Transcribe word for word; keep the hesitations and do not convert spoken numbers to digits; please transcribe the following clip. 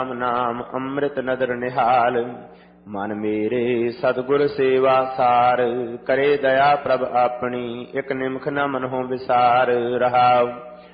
ਰਾਮ ਨਾਮ ਅੰਮ੍ਰਿਤ ਨਦਰ ਨਿਹਾਲ। ਮਨ ਮੇਰੇ ਸਤਿਗੁਰ ਸੇਵਾ ਸਾਰ, ਕਰੇ ਦਇਆ ਪ੍ਰਭ ਆਪਣੀ, ਇਕ ਨਿਮਖ ਨ ਮਨਹੁ ਵਿਸਾਰ। ਰਹਾਉ